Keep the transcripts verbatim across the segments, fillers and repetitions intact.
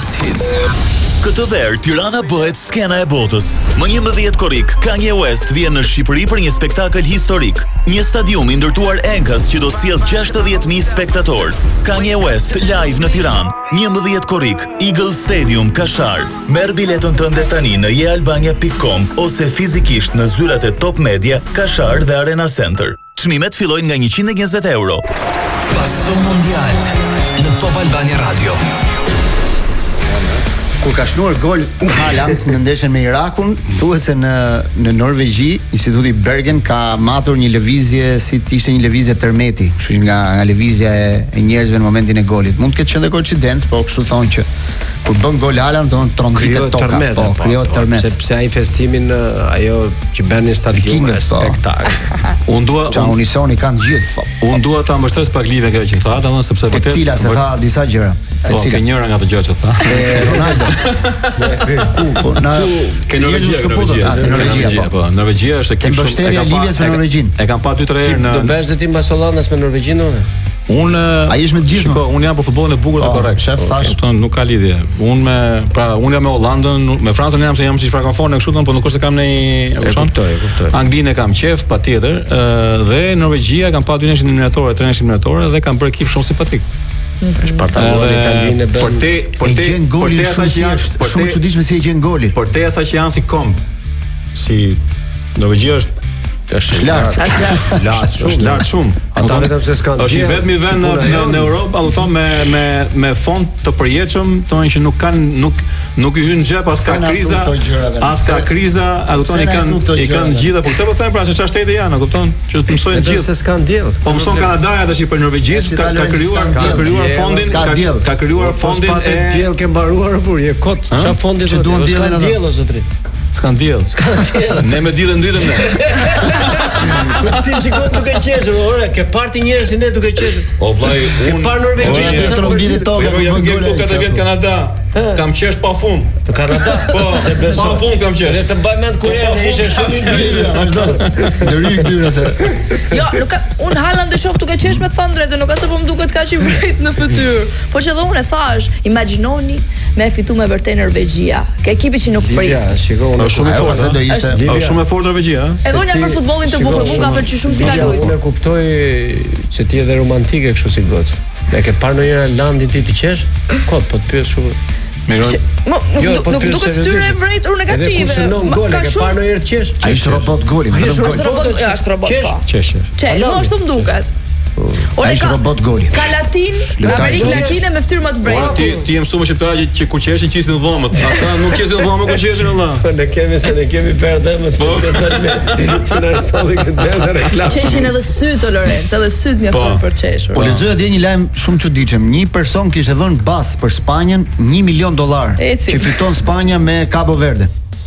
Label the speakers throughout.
Speaker 1: Greatest Hits. Këtë verë, Tirana bëhet skena e botës. Më njëmbëdhjetë korrik, Kanye West vjen në Shqipëri për një spektakël historik. Një stadium i ndërtuar enkas që do të sjellë gjashtëdhjetë mijë spektatorë. Kanye West live në Tiranë. njëmbëdhjetë korrik, Eagle Stadium, Kashar. Merr biletën tënde tani në jealbania pikë com ose fizikisht në zyrat e Top Media, Kashar dhe Arena Center. Çmimet fillojnë nga njëqind e njëzet euro.
Speaker 2: Paso Mondial në Top Albania Radio.
Speaker 3: Kur ka shnuar gol Haaland në ndeshjen me Irakun, thuhet se në në Norvegji, Instituti Bergen ka matur një lëvizje si të ishte një lëvizje tërmeti, kështu që nga nga lëvizja e, e njerëzve në momentin e golit. Mund të ketë qenë koincidencë, po kështu thonë që kur bën gol Haaland, do të tronditet toka, tërmet, po, po krijohet tërmet.
Speaker 4: Sepse ai festimin ajo që bën në stadium është spektakël.
Speaker 5: Unë dua
Speaker 3: Qa unisoni kanë gjithë.
Speaker 5: Unë dua ta mbështes pak Live kjo që tha, domethënë sepse vërtet.
Speaker 3: Cila se tha disa gjëra.
Speaker 5: Po, ka njëra nga ato gjëra që tha.
Speaker 3: E Ronaldo. Ku po na
Speaker 5: ke Norvegjia, Norvegjia, po. Norvegjia është ekip
Speaker 3: shumë. Mbështetja Livjes me Norvegjin.
Speaker 5: E kanë pa dy tre herë në.
Speaker 4: Do bësh tim Barcelonas me Norvegjinë?
Speaker 5: Unë
Speaker 3: ai është me gjithë.
Speaker 5: Shiko, unë jam për futbollin e bukur dhe korrekt.
Speaker 3: Shef thash,
Speaker 5: kupton, nuk ka lidhje. Unë me pra unë jam me Hollandën, me Francën jam se jam si frankofon kështu don, po nuk është se kam në e
Speaker 4: kuptoj, e kuptoj.
Speaker 5: Anglinë kam qef patjetër, dhe Norvegjia kanë pa dy neshë eliminatorë, tre neshë eliminatorë dhe kanë bërë ekip shumë simpatik.
Speaker 4: Është Spartakun Italinë bën.
Speaker 5: Por te, por te, por te sa që janë,
Speaker 3: shumë çuditshme si e gjen golin.
Speaker 5: Por te sa që janë si komb. Si Norvegjia është
Speaker 4: është
Speaker 3: lart.
Speaker 5: Lart, është lart shumë.
Speaker 4: Ata vetëm se s'kan.
Speaker 5: Është i vetmi vend në në Europë, do me me me fond të përjetshëm, thonë që nuk kanë nuk nuk i hyn xhep as ka kriza, as ka kriza, a kupton i kanë i kanë gjithë, por këtë po them pra se çfarë shtete janë, a kupton? Që të mësojnë gjithë.
Speaker 4: Se s'kan diell.
Speaker 5: Po mëson Kanadaja tash për Norvegjisë, ka ka krijuar ka krijuar fondin, ka krijuar fondin e
Speaker 4: diell ke mbaruar por je kot. Çfarë fondi
Speaker 3: që duan diellin atë?
Speaker 4: Diell o zotrit.
Speaker 5: S'kan diell.
Speaker 4: S'kan diell.
Speaker 5: Ne me diellën ndritëm ne.
Speaker 4: Ti shikoj duke qeshur, ore, ke parti njerëz ne duke qeshur.
Speaker 5: O vllai,
Speaker 4: unë par Norvegjia
Speaker 3: të trondit tokë,
Speaker 5: po jam gjetur katër vjet Kanada. Kam qesh pa fund.
Speaker 4: Në Kanada?
Speaker 5: Po,
Speaker 4: se beso.
Speaker 5: Pa fund kam qesh.
Speaker 4: Ne të mbaj mend kur ishte shumë i mirë,
Speaker 3: vazhdo. Dëri këtyre se.
Speaker 6: Jo, nuk ka, un Haaland e shoh duke qesh me thënë drejtë, nuk ka se po më duket kaq i vërtet në fytyrë. Po që edhe unë e thash, imagjinoni me fitu me vërtet Norvegjia. Ke ekipi që nuk pris.
Speaker 4: Ja, shikoj,
Speaker 5: është shumë e fortë, do ishte. Është shumë e fortë Norvegjia, ëh.
Speaker 6: Edhe unë jam për futbollin të bukur, mua ka pëlqyer shumë si ka luajtur.
Speaker 4: Unë e kuptoj se ti edhe romantike kështu si gocë. Ne ke parë ndonjëherë Landin ti të qesh? Kot, po të pyes shumë.
Speaker 6: Nuk duket fytyra e vërejtur negative.
Speaker 4: Ka shumë gol, ke parë ndonjëherë të qesh?
Speaker 3: Ai është robot goli,
Speaker 6: ai është robot, është robot.
Speaker 5: Qesh.
Speaker 6: Qesh, më ashtu më duket.
Speaker 3: Ai është robot goli.
Speaker 6: Ka latin, Amerikë Latine me fytyrë më të vërejtur.
Speaker 5: Ti ti je mësuar shqiptarë që kur qeshin qisin dhomët. Ata nuk qesin dhomët kur qeshin valla.
Speaker 4: Ne kemi se ne kemi perde më të vërtetë. Që na solli këtë në reklam.
Speaker 6: Qeshin edhe syt o Lorenzo, edhe syt mjafton për qeshur.
Speaker 3: Po lexoja dje një lajm shumë çuditshëm. Një person kishte dhënë bas për Spanjën një milion dollar që fiton Spanja me Cabo Verde.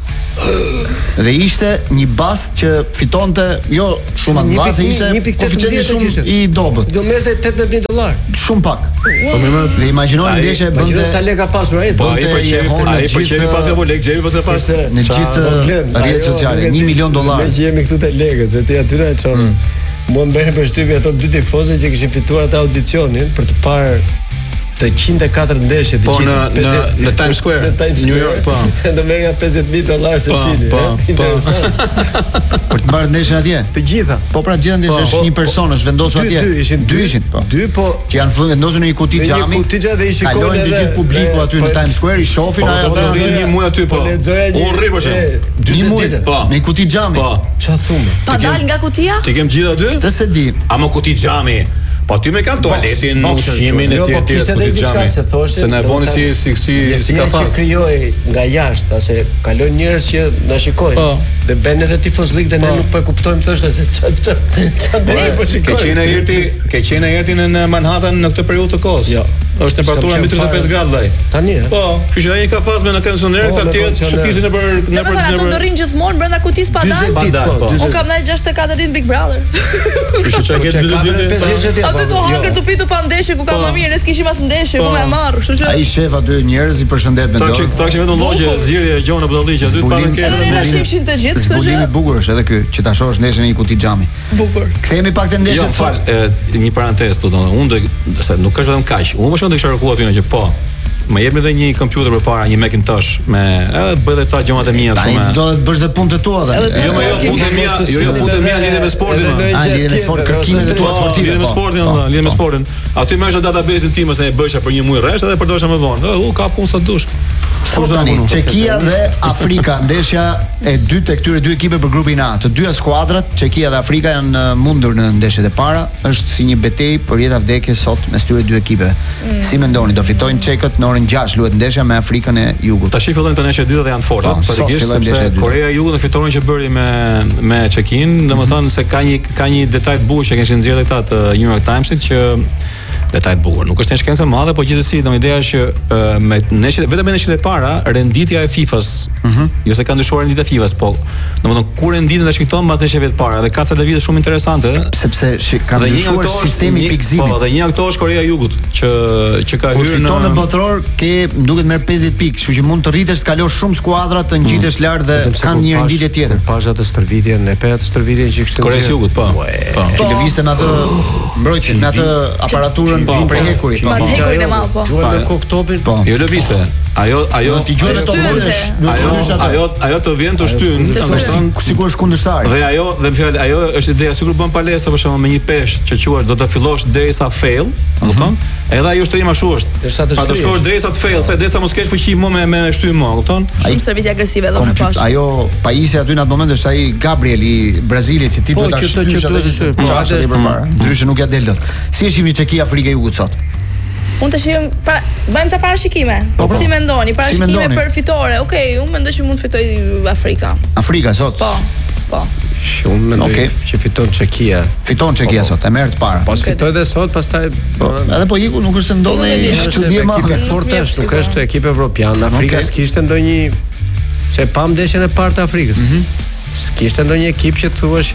Speaker 3: Dhe ishte një bast që fitonte jo shumë atë bast, ishte koeficienti shumë i dobët.
Speaker 4: Do merrte tetëdhjetë mijë dollar.
Speaker 3: Shumë pak. Po më dhe imagjinoni ndeshje bënte
Speaker 4: sa lekë ka pasur ai.
Speaker 5: Po ai për çefi, ai për çefi pas apo lekë xhepi pas pas
Speaker 3: në gjithë rrjetet sociale, një milion dollar.
Speaker 4: Ne që jemi këtu te lekët, se ti aty na çon. Mua më bën përshtypje ato dy tifozë që kishin fituar atë audicionin për të parë të njëqind e katër ndeshje,
Speaker 5: po në në në Times Square,
Speaker 4: në Times Square,
Speaker 5: New York, po.
Speaker 4: Do merr nga pesëdhjetë mijë dollar secili.
Speaker 5: Po,
Speaker 4: interesant.
Speaker 3: Për të marrë ndeshjen atje.
Speaker 4: Të gjitha.
Speaker 3: Po pra gjithë ndeshja është një person, është vendosur atje.
Speaker 4: Dy ishin,
Speaker 3: dy ishin, po.
Speaker 4: Dy po
Speaker 3: që janë vendosur në një kuti xhami.
Speaker 4: Një kuti xhami dhe i shikojnë
Speaker 3: edhe. Kalojnë gjithë publiku aty në Times Square, i shohin ajo
Speaker 5: atë. Po një muaj aty po. U rri po çe.
Speaker 3: Dy muaj. Po. Në kuti xhami.
Speaker 5: Po.
Speaker 4: Ç'a thumë?
Speaker 6: Pa dal nga kutia?
Speaker 5: Ti kem gjithë aty?
Speaker 3: Këtë se di.
Speaker 5: A mo kuti xhami. Po ty me kanë toaletin, ushqimin e tjerë tjerë
Speaker 4: të xhamit. Se
Speaker 5: na boni si si si si ka fas.
Speaker 4: Që krijoi nga jashtë, ose kalojnë njerëz që na shikojnë. Dhe bën edhe tifozlik dhe ne nuk po e kuptojmë thoshta se ç'a ç'a ç'a bëj po shikoj.
Speaker 5: Ke qenë herti, ke qenë herti në Manhattan në këtë periudhë të kohës. Jo. Është temperatura mbi tridhjetë e pesë gradë vllai.
Speaker 4: Tani.
Speaker 5: Po, kështu që ai ka faz me në kondicioner, ka tjerë shtëpisën në për
Speaker 6: në për në ato do rrin gjithmonë brenda kutisë pa dalë. Unë kam ndaj gjashtëdhjetë e katër ditë Big Brother.
Speaker 5: Kështu që ka dyzet ditë.
Speaker 6: Aty do hangër të pitu pa ndeshje ku ka më mirë, ne s'kishim as ndeshje, ku më e marr, kështu që
Speaker 3: ai shef aty njerëz i përshëndet me dorë.
Speaker 5: Tash tash vetëm llogje zgjidhje gjona budalliqe aty pa ankesë.
Speaker 6: Ne shihshin të gjithë, kështu që
Speaker 3: zbulimi i bukur është edhe ky, që ta shohësh ndeshjen në një kuti xhami.
Speaker 6: Bukur.
Speaker 3: Kthehemi pak te ndeshja
Speaker 5: sot. Jo, fal, një parantezë këtu, domethënë, unë do se nuk është vetëm kaq. Unë më shumë do kisha kërkuar aty në që po. më jepni edhe një kompjuter përpara, një Macintosh me edhe bëj edhe ta gjumat e mia
Speaker 3: kështu. Tani do të bësh dhe punët e tua dhe.
Speaker 5: Jo, jo, punët e mia, jo, jo, punët e mia lidhe me sportin.
Speaker 3: A lidhe me sport, kërkimet e tua sportive.
Speaker 5: Lidhe me sportin, lidhe me sportin. Aty merresh database-in tim ose e bëjsha për një muaj rresht edhe përdorsha më vonë. U ka punë sa dush.
Speaker 3: Sot tani, Çekia dhe Afrika, ndeshja e dytë e këtyre dy ekipeve për grupin A. Të dyja skuadrat, Çekia dhe Afrika janë mundur në ndeshjet e para, është si një betejë për jetë vdekje sot mes këtyre dy ekipeve. Mm. Si mendoni, do fitojnë çekët në orën gjashtë luhet ndeshja me Afrikën e Jugut?
Speaker 5: Tash fillojnë të ndeshjet e dyta dhe janë të forta, praktikisht sepse Korea e Jugut në fitoren që bëri me me Çekin, domethënë se ka një ka një detaj të bukur që kishin nxjerrë ata të New York Timesit që detaj të bukur. Nuk është një shkencë e madhe, por gjithsesi domun ideja është që me ndeshjet vetëm me ndeshjet e para, renditja e FIFA-s, ëh, mm-hmm. jo se ka ndryshuar renditja e FIFA-s, po domethënë kur renditen tash këto mbas ndeshjeve të para dhe ka ca lëvizje shumë interesante,
Speaker 3: sepse ka ndryshuar sistemi i pikëzimit.
Speaker 5: Po, dhe një nga këto është Korea e Jugut, që që ka hyrë në
Speaker 3: fiton në botror, ke duket merr pesëdhjetë pikë, kështu që mund të rritesh të kalosh shumë skuadra, të ngjitesh lart dhe kanë një renditje tjetër.
Speaker 4: Pas atë stërvitjen, e pe atë stërvitjen që kishte
Speaker 5: Korea e Jugut, po.
Speaker 3: Po. Që lëvizte me atë mbrojtjen, me atë aparaturën për hekurit.
Speaker 6: Po, hekurin e madh, po.
Speaker 4: Juan me kokë topin.
Speaker 5: Po. Jo lëvizte. Ajo ajo
Speaker 3: ti gjuhet të volesh.
Speaker 5: Ajo ajo ajo të vjen të shtyn,
Speaker 3: domethënë sigurisht kundërshtar.
Speaker 5: Dhe ajo, dhe më fjalë, ajo është ideja sikur bën palestra për shembull me një peshë që quhet do të fillosh derisa fail, e kupton? Edhe ajo shtrim ashtu është. Pa të shkosh derisa të fail, se derisa mos kesh fuqi më me me shtym më, kupton?
Speaker 6: Shumë servitje agresive edhe në poshtë.
Speaker 3: Ajo pajisja aty në atë moment është ai Gabriel i Brazilit që ti duhet ta shtysh atë çfarë përpara. Ndryshe nuk ja del dot. Si e shihni Çekia Afrika e Jugut sot?
Speaker 6: Unë të shihim, pra, bëjmë ca parashikime. Po, si mendoni? Parashikime si për fitore. Okej, okay, unë mendoj që mund fitoj Afrika.
Speaker 3: Afrika sot.
Speaker 6: Po. Po.
Speaker 4: Unë mendoj okay. që fiton Çekia.
Speaker 3: Fiton Çekia sot, e merr të para.
Speaker 4: Pas okay. fitoj edhe sot, pastaj
Speaker 3: po, edhe po iku nuk është ndonjë çudi e madhe.
Speaker 4: Ekip fortë është, nuk është ekip evropian. Afrika okay. s'kishte ndonjë se pam ndeshjen e parë të Afrikës. Mhm. Mm s'kishte ndonjë ekip që thuash.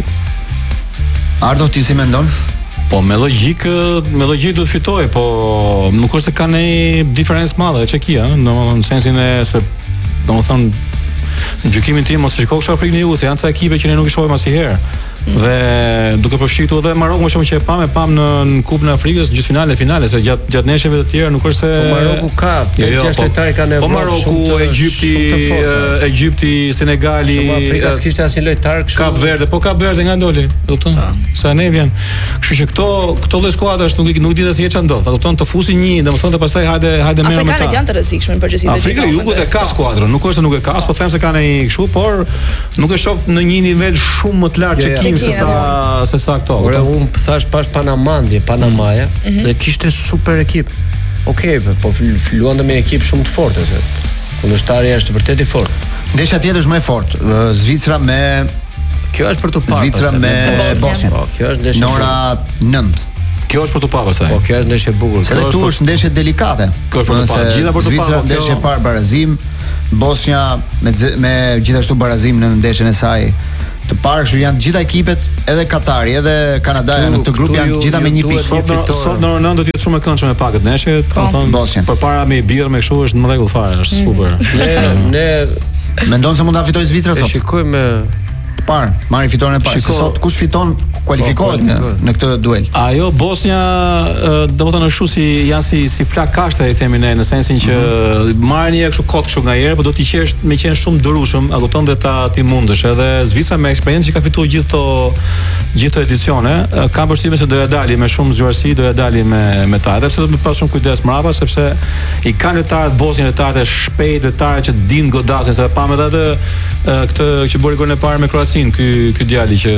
Speaker 3: Ardo ti si mendon?
Speaker 5: Po me logjik, me logjik do të fitoj, po nuk është se ka një diferencë madhe Çekia, domethënë në sensin e se domethënë në gjykimin tim mos e shikosh Afrikën e Jugut, se janë ca ekipe që ne nuk i shohim asnjëherë. Dhe duke përfshirë edhe Maroku, më shumë që e pam e pam në, në Kupën e Afrikës, gjysmëfinale, finale, se gjatë gjatë ndeshjeve të tjera nuk është se
Speaker 4: po Maroku ka pesë gjashtë lojtarë kanë
Speaker 5: po Maroku, Egjipti, Egjipti, Senegali,
Speaker 4: shumë Afrika s'kishte asnjë lojtar kështu.
Speaker 5: Kap Verde, po Kap Verde nga doli, e kupton? Sa ne vjen. Kështu që këto këto lloj skuadrash nuk nuk di se çfarë ndodh. Kupton, të fusin një, domethënë të pastaj hajde hajde merrem me ta.
Speaker 6: Afrikanët janë të rrezikshëm në përgjithësi.
Speaker 5: Afrika e Jugut e ka skuadrën, nuk është se nuk e ka, po them se kanë ai kështu, por nuk e shoh në një nivel shumë më të lartë Çekin se sa se sa këto.
Speaker 4: Ora un thash pas Panamandje, Panamaja, mm -hmm. dhe kishte super ekip. Okej, okay, po luante me ekip shumë të fortë se kundërshtarja është vërtet i fortë.
Speaker 3: Ndeshja tjetër është më e fortë, Zvicra me
Speaker 4: kjo është për të parë.
Speaker 3: Zvicra me Bosnjën.
Speaker 4: Po, kjo është ndeshje.
Speaker 3: Në ora nëntë.
Speaker 5: Kjo është për të parë pastaj.
Speaker 4: Po, kjo është ndeshje e bukur.
Speaker 3: Edhe këtu është ndeshje delikate.
Speaker 5: Kjo është për të parë, gjithë për të parë.
Speaker 3: Zvicra ndeshje e parë barazim, Bosnja me me gjithashtu barazim në ndeshjen e saj. Të parë kështu janë gjitha ekipet, edhe Katari, edhe Kanadaja në këtë grup janë gjitha me një pikë.
Speaker 5: Sot sot në orën nëntë do të jetë shumë e këndshme me pakët ndeshje, do të thonë përpara me birr me kështu është në rregull fare, është super.
Speaker 4: Ne ne
Speaker 3: mendon se mund ta fitojë Zvicra sot?
Speaker 4: E shikojmë
Speaker 3: të parë, marrin fitoren e parë. Sot kush fiton kualifikohet në, në këtë duel.
Speaker 5: Ajo Bosnja, domethënë ashtu si janë si si flak kashte i themi ne, në sensin që mm-hmm. marrin një kështu kot kështu nga herë, por do t'i qesh me qenë shumë dërushëm, a kupton dhe ta ti mundesh. Edhe Zvicra me eksperiencë që ka fituar gjithë to gjithë to edicione, ka përshtypjen se do ja dali me shumë zgjuarsi, do ja dali me me ta. Edhe pse do të pas shumë kujdes mbrapa, sepse i kanë lojtarët Bosnjën, lojtarët e shpejtë, lojtarët që din godasin, se pa me atë këtë që bëri golin e parë me Kroacin, ky ky djali që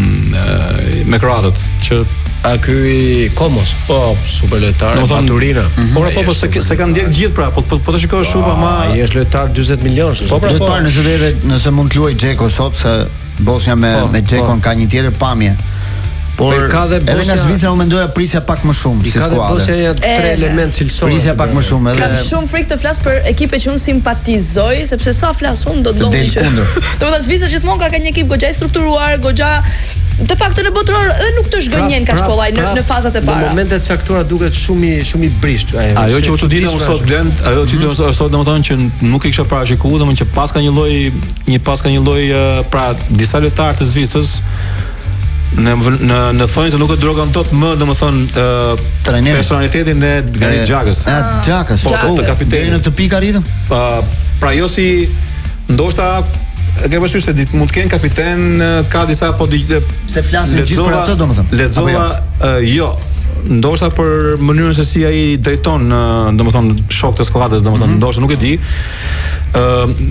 Speaker 5: me kroatët që
Speaker 4: a ky Komos, po super lojtar, Maturina.
Speaker 5: Po po po se se kanë ndjek gjithë pra, po po të shikosh shumë ama
Speaker 4: ai është lojtar dyzet milionë.
Speaker 3: Po pra, do të parë nëse vetë nëse mund të luajë Xheko sot, se Bosnja me me Xhekon ka një tjetër pamje. Por edhe nga Zvicra u mendoja prisja pak më shumë si skuadër.
Speaker 4: Ka Bosnja janë tre elementë cilësorë.
Speaker 3: Prisja pak më shumë edhe.
Speaker 6: Kam shumë frikë të flas për ekipe që unë simpatizoj, sepse sa flas unë do të lodhi që. Domethënë Zvicra gjithmonë ka një ekip goxha i strukturuar, goxha të paktën në botror edhe nuk të zhgënjen ka shkollaj në në fazat e para.
Speaker 4: Në momentet caktuara duket shumë i shumë i brisht.
Speaker 5: Ajo që u çuditë më sot Glend, ajo që do sot domethënë që nuk e kisha parashikuar, domethënë që paska një lloj një paska një lloj pra disa lojtarë të Zvicrës në në në thonjë se nuk e drogon dot më, domethënë ë personalitetin e Granit Xhakës.
Speaker 3: Ah, Xhakës,
Speaker 5: po, të kapitenit
Speaker 3: në këtë pikë arritëm.
Speaker 5: Pra jo si ndoshta e ke parasysh se mund të kenë kapiten ka disa po
Speaker 3: se flasin gjithë për atë domethënë.
Speaker 5: Lexova jo, ndoshta për mënyrën se si ai drejton domethënë shokët e skuadrës, domethënë ndoshta nuk e di. Ë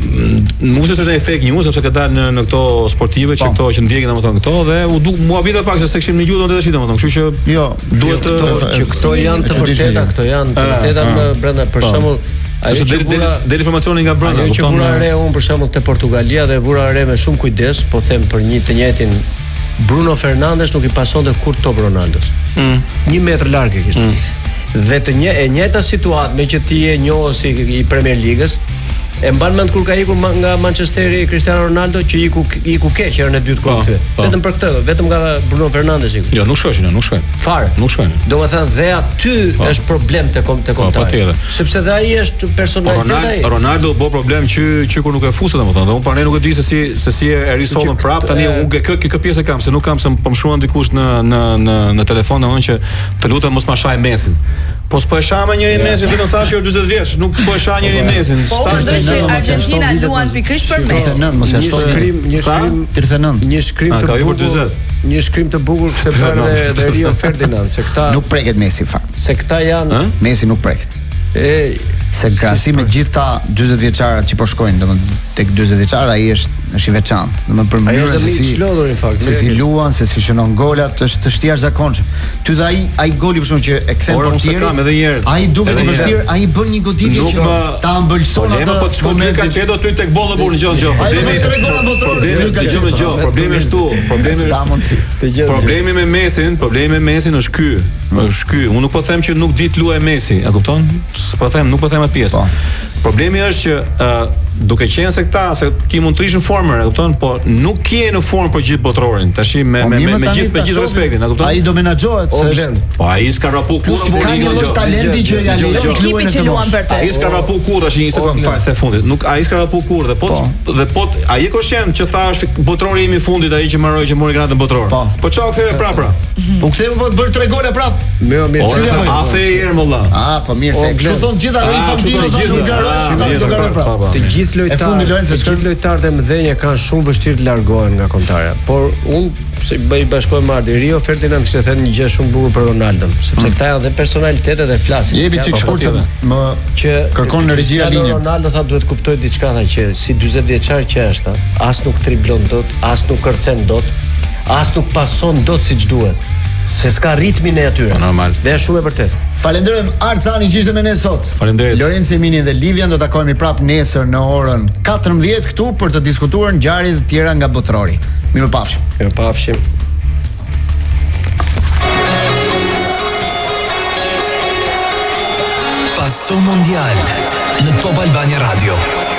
Speaker 5: nuk se është një fake news sepse ka dalë në në këto sportive që këto që ndjekin domethënë këto dhe u duk mua vite pak se se kishim në gjuhë do të tash domethënë, kështu që
Speaker 3: jo,
Speaker 5: duhet
Speaker 4: që këto janë të vërteta, këto janë të vërteta më brenda për shembull
Speaker 5: ajo që vura deri informacioni nga brenda,
Speaker 4: ajo që vura re unë për shembull te Portugalia dhe vura re me shumë kujdes, po them për një të njëjtin Bruno Fernandes nuk i pasonte kur top Ronaldos. Mm. Një metër larg e kishte. Mm. Dhe të një e njëjta situatë me që ti je njohës i Premier Ligës, e mban mend kur ka ikur nga Manchesteri Cristiano Ronaldo që iku iku keq herën e dytë kur kthye. Vetëm për këtë, vetëm nga Bruno Fernandes iku.
Speaker 5: Jo, nuk shohin, nuk shohin.
Speaker 4: Fare,
Speaker 5: nuk shohin.
Speaker 4: Domethënë dhe aty është problem te kom te kontari. Sepse dhe ai është personalitet ai.
Speaker 5: Ronaldo bë problem që që kur nuk e fuset domethënë, dhe unë para nuk e di se si se si e risolën prap tani unë kë kë pjesë kam se nuk kam se po më shkruan dikush në në në në telefon domethënë që të lutem mos ma shaj Mesin. Po s'po e shah me njërin Mesin, vetëm thashë jo dyzet vjeç, nuk po e shah njërin Mesin.
Speaker 6: Po që Argentina luan pikërisht për Messi.
Speaker 3: tridhjet e nëntë mos e shkrim,
Speaker 4: një shkrim
Speaker 3: tridhjet e nëntë.
Speaker 4: Një shkrim të bukur. Një shkrim të bukur se bën dhe Rio Ferdinand, se këta
Speaker 3: nuk preket Messi fakt.
Speaker 4: Se këta janë,
Speaker 3: Messi nuk preket.
Speaker 4: E
Speaker 3: se krahasi me gjithë ta dyzet vjeçarët që po shkojnë, domethënë tek dyzet vjeçarët ai është është i veçantë. Domethënë për mënyrën se si
Speaker 4: çlodhur në fakt,
Speaker 3: se si luan, se si shënon golat, është është jashtëzakonshëm. Ty dhe ai ai goli për shkak që e kthen portierin. Ai duket i vështirë, ai bën një goditje që ta ëmbëlson atë.
Speaker 5: Po të shkon ka çedo ty tek bolla burr në gjë gjë.
Speaker 3: Problemi tre gola botror.
Speaker 5: Problemi ka gjë gjë. Problemi është tu. Problemi Problemi me Mesin, problemi me Mesin është ky. Është ky. Unë nuk po them që nuk di të luajë Messi, e kupton? Po them, nuk po them atë pjesë. Problemi është që uh, duke qenë se këta se ti mund të rish në formë, e kupton, po nuk je në formë për gjithë botrorin. Tash me me me, me gjithë me gjithë respektin, e kupton?
Speaker 3: Ai do menaxhohet,
Speaker 5: se po ai s'ka rapu kurrë
Speaker 3: kur ai ka talenti që ja lejon
Speaker 6: klubin që luan për të.
Speaker 5: Ai s'ka rapu kurrë tash një sekond fare se fundit. Nuk ai s'ka rapu kurrë dhe po dhe po ai e koshent që thash botrori im i fundit ai që mbaroi që mori gradën botror. Po çao ktheve prap pra.
Speaker 3: Po ktheve po bër tre gola prap.
Speaker 5: Mirë, mirë. A the herë molla.
Speaker 3: Ah, po mirë se kështu thon gjithë ai Infantino thashë
Speaker 4: të gjithë lojtarët, të gjithë lojtarët e mëdhenj kanë shumë vështirë të largohen nga kontarja. Por unë se bëj bashkoj marrë Rio Ferdinand kishte thënë një gjë shumë bukur për Ronaldon, sepse këta janë dhe personalitete dhe flasin.
Speaker 3: Jepi çik shkurtër më që kërkon në regji linjën.
Speaker 4: Ronaldo tha duhet kuptoj diçka tha që si dyzet vjeçar që është, as nuk triblon dot, as nuk kërcen dot, as nuk pason dot siç duhet. Se s'ka ritmin e atyre.
Speaker 5: Normal.
Speaker 4: Dhe është shumë e vërtet.
Speaker 3: Falenderojmë Arcani që ishte me ne sot.
Speaker 5: Faleminderit.
Speaker 3: Lorenzo Emini dhe Livian do takohemi prap nesër në orën katërmbëdhjetë këtu për të diskutuar ngjarjet e tjera nga botrori. Mirupafshim.
Speaker 4: Mirupafshim.
Speaker 2: Passo Mondial në Top Albania Radio.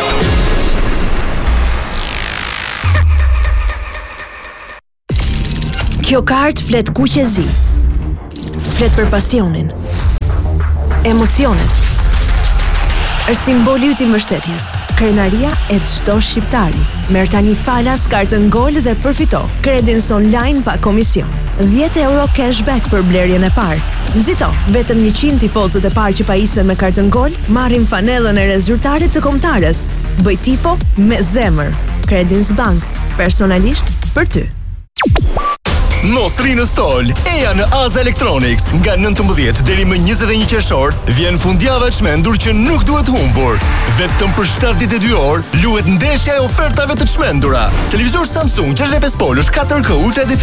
Speaker 7: Kjo kartë flet kuqezi. Flet për pasionin, emocionet. Është simboli yt i mbështetjes. Krenaria e çdo shqiptari. Merr tani falas kartën Gol dhe përfito kredins online pa komision. dhjetë euro cashback për blerjen e parë. Nxito, vetëm njëqind tifozët e parë që pajisen me kartën Gol marrin panellën e rezultatit të kombëtarës. Bëj tifo me zemër. Credins Bank, personalisht për ty.
Speaker 8: Mos rri në stol, eja në Aza Electronics. Nga nëntëmbëdhjetë deri më njëzet e një qershor vjen fundjava e çmendur që nuk duhet humbur. Vetëm për shtatëdhjetë e dy orë luhet ndeshja e ofertave të çmendura. Televizor Samsung gjashtëdhjetë e pesë polësh katër K Ultra